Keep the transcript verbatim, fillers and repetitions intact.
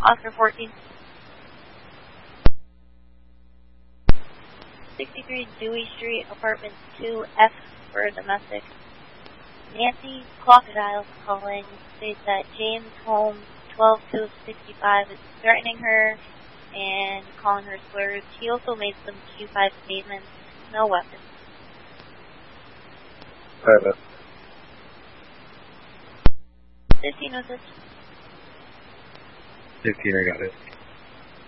Oscar fourteen. sixty-three Dewey Street, apartment two F for domestic. Nancy Crocodile calling states that James Holmes, twelve two sixty-five, is threatening her and calling her slurs. He also made some Q five statements. No weapons. Private. fifteen oh six. fifteen, I got it.